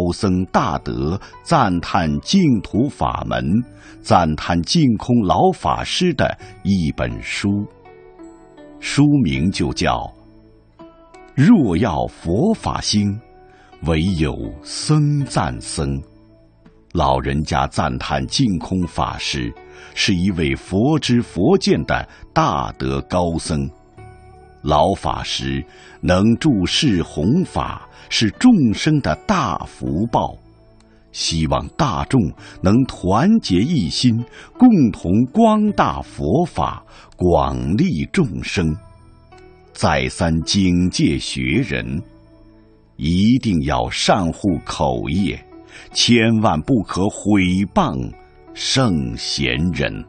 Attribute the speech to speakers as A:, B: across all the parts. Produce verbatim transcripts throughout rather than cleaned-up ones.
A: 高僧大德赞叹净土法门、赞叹净空老法师的一本书，书名就叫《若要佛法兴，唯有僧赞僧》。老人家赞叹净空法师是一位佛知佛见的大德高僧，老法师能注释弘法，是众生的大福报。希望大众能团结一心，共同光大佛法，广利众生。再三警戒学人，一定要善护口业，千万不可毁谤圣贤人。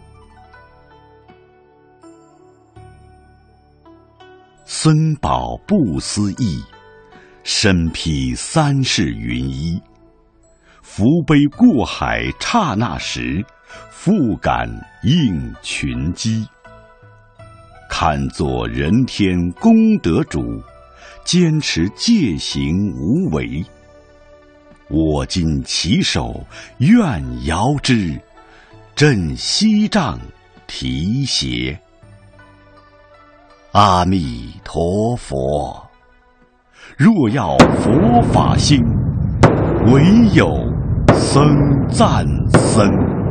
A: 僧宝不思议，身披三世云衣。福杯过海刹那时，复感应群机。看作人天功德主，坚持戒行无为。我今起手愿遥之，振西杖提携。阿弥陀佛，若要佛法兴，唯有僧赞僧。